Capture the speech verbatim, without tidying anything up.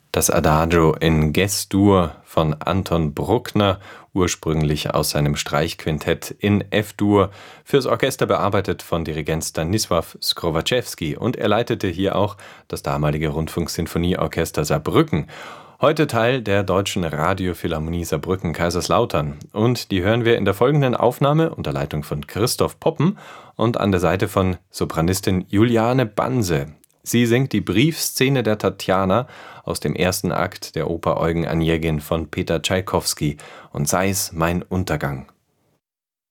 Das Adagio in Ges-Dur von Anton Bruckner, ursprünglich aus seinem Streichquintett in F-Dur, fürs Orchester bearbeitet von Dirigent Stanisław Skrowaczewski, und er leitete hier auch das damalige Rundfunksinfonieorchester Saarbrücken, heute Teil der Deutschen Radiophilharmonie Saarbrücken-Kaiserslautern. Und die hören wir in der folgenden Aufnahme unter Leitung von Christoph Poppen und an der Seite von Sopranistin Juliane Banse. Sie singt die Briefszene der Tatjana aus dem ersten Akt der Oper Eugen Onegin von Peter Tschaikowski und Sei's mein Untergang.